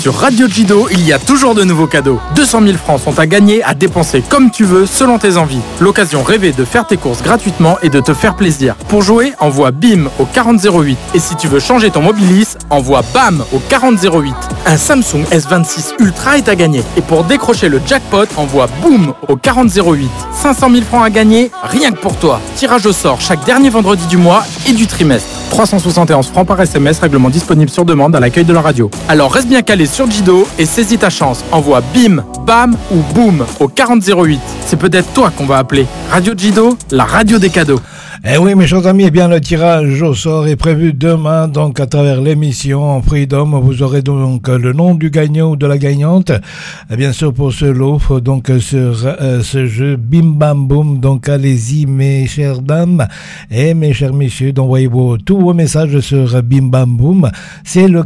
Sur Radio Jido, il y a toujours de nouveaux cadeaux. 200 000 francs sont à gagner, à dépenser comme tu veux, selon tes envies. L'occasion rêvée de faire tes courses gratuitement et de te faire plaisir. Pour jouer, envoie BIM au 4008. Et si tu veux changer ton Mobilis, envoie BAM au 4008. Un Samsung S26 Ultra est à gagner. Et pour décrocher le jackpot, envoie BOOM au 4008. 500 000 francs à gagner, rien que pour toi. Tirage au sort chaque dernier vendredi du mois et du trimestre. 371 francs par SMS, règlement disponible sur demande à l'accueil de la radio. Alors reste bien calé sur Jido et saisis ta chance. Envoie BIM, BAM ou BOOM au 4008. C'est peut-être toi qu'on va appeler. Radio Jido, la radio des cadeaux. Eh oui, mes chers amis, eh bien, le tirage au sort est prévu demain, donc, à travers l'émission Freedom. Vous aurez donc le nom du gagnant ou de la gagnante. Bien sûr, pour ce lot, donc, sur ce jeu Bim Bam Boom. Donc, allez-y, mes chères dames et mes chers messieurs, d'envoyer tous vos messages sur Bim Bam Boom. C'est le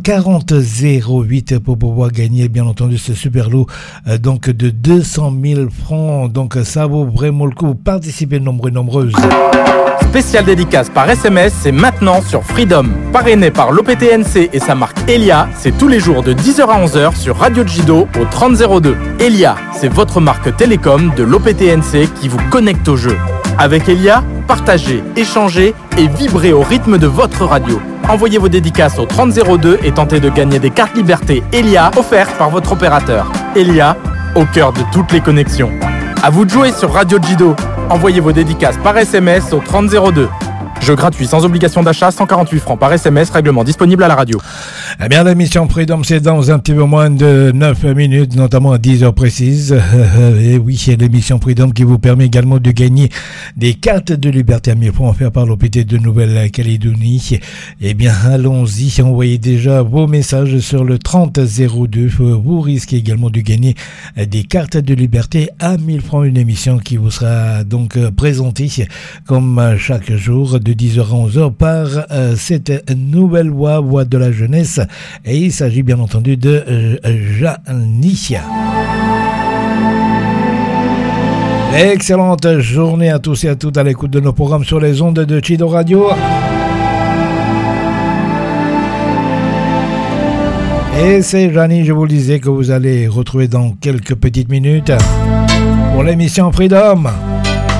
4008 pour pouvoir gagner, bien entendu, ce super lot, donc, de 200 000 francs. Donc, ça vaut vraiment le coup. Participez nombreuses. Spéciale dédicace par SMS, c'est maintenant sur Freedom. Parrainé par l'OPTNC et sa marque Elia, c'est tous les jours de 10h à 11h sur Radio Jido au 3002. Elia, c'est votre marque télécom de l'OPTNC qui vous connecte au jeu. Avec Elia, partagez, échangez et vibrez au rythme de votre radio. Envoyez vos dédicaces au 3002 et tentez de gagner des cartes liberté Elia offertes par votre opérateur. Elia, au cœur de toutes les connexions. À vous de jouer sur Radio Jido. Envoyez vos dédicaces par SMS au 3002. Jeu gratuit sans obligation d'achat, 148 francs par SMS, règlement disponible à la radio. Eh bien, l'émission Freedom, c'est dans un petit peu moins de 9 minutes, notamment à 10 heures précises. Et oui, c'est l'émission Freedom qui vous permet également de gagner des cartes de liberté à 1000 francs offertes par l'OPT de Nouvelle-Calédonie. Eh bien, allons-y, envoyez déjà vos messages sur le 3002. Vous risquez également de gagner des cartes de liberté à 1000 francs, une émission qui vous sera donc présentée comme chaque jour de 10h à 11h par cette nouvelle voix de la jeunesse, et il s'agit bien entendu de Janicia. Excellente journée à tous et à toutes à l'écoute de nos programmes sur les ondes de Jido Radio. Et c'est Jani, je vous le disais, que vous allez retrouver dans quelques petites minutes pour l'émission Freedom.